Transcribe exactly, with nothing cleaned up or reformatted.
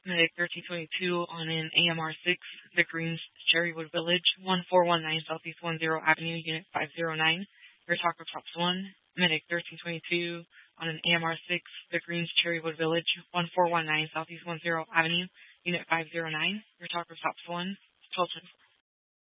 Medic thirteen twenty-two on an A M R six, The Greens, Cherrywood Village, one four one nine Southeast ten Avenue, Unit five oh nine. Your talker tops one. Medic thirteen twenty-two on an A M R six, The Greens, Cherrywood Village, one four one nine Southeast ten Avenue, Unit five oh nine. Your talker tops one. twelve twenty-four.